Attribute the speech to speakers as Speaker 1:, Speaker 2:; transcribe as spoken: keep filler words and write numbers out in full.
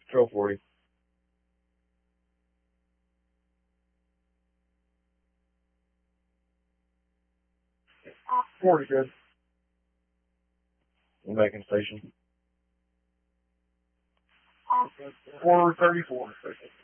Speaker 1: Control forty.
Speaker 2: forty, good.
Speaker 1: I'm back in station.
Speaker 2: four thirty-four.